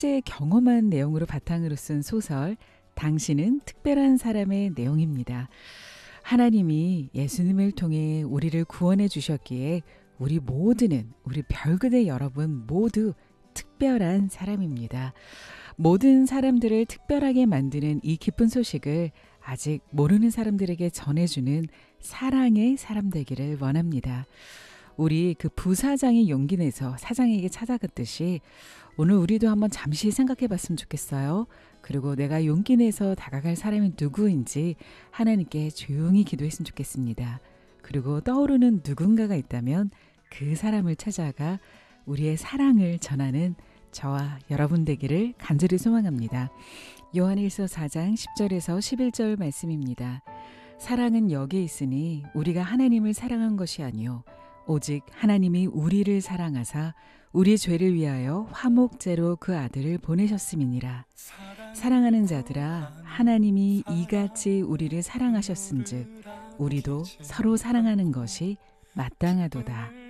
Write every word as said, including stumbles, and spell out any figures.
실제 경험한 내용으로 바탕으로 쓴 소설 당신은 특별한 사람의 내용입니다. 하나님이 예수님을 통해 우리를 구원해 주셨기에 우리 모두는, 우리 별그대 여러분 모두 특별한 사람입니다. 모든 사람들을 특별하게 만드는 이 기쁜 소식을 아직 모르는 사람들에게 전해주는 사랑의 사람 되기를 원합니다. 우리 그 부사장이 용기 내서 사장에게 찾아갔듯이 오늘 우리도 한번 잠시 생각해 봤으면 좋겠어요. 그리고 내가 용기 내서 다가갈 사람이 누구인지 하나님께 조용히 기도했으면 좋겠습니다. 그리고 떠오르는 누군가가 있다면 그 사람을 찾아가 우리의 사랑을 전하는 저와 여러분 되기를 간절히 소망합니다. 요한일서 사 장 십 절에서 십일 절 말씀입니다. 사랑은 여기에 있으니 우리가 하나님을 사랑한 것이 아니요 오직 하나님이 우리를 사랑하사 우리 죄를 위하여 화목제로 그 아들을 보내셨음이니라. 사랑하는 자들아, 하나님이 이같이 우리를 사랑하셨은즉 우리도 서로 사랑하는 것이 마땅하도다.